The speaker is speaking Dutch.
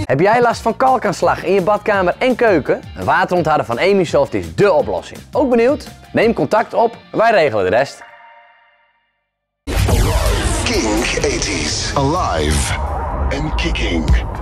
Heb jij last van kalkaanslag in je badkamer en keuken? Een waterontharder van Emisoft is dé oplossing. Ook benieuwd? Neem contact op, wij regelen de rest. Kink 80s. Alive and kicking.